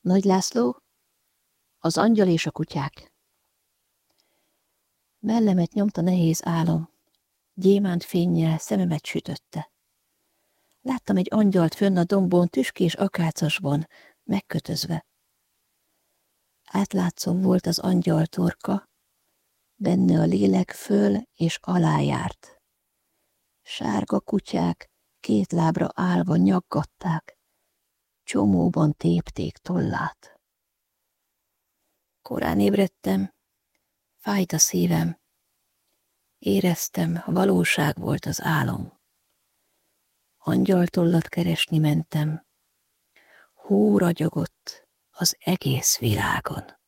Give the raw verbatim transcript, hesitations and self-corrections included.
Nagy László, az angyal és a kutyák. Mellemet nyomta nehéz álom, gyémánt fénnyel szememet sütötte. Láttam egy angyalt fönn a dombon, tüskés akácasban, megkötözve. Átlátszó volt az angyal torka, benne a lélek föl és alá járt. Sárga kutyák két lábra állva nyaggatták, csomóban tépték tollát. Korán ébredtem, fájt a szívem. Éreztem, valóság volt az álom. Angyaltollat keresni mentem. Hó ragyogott az egész világon.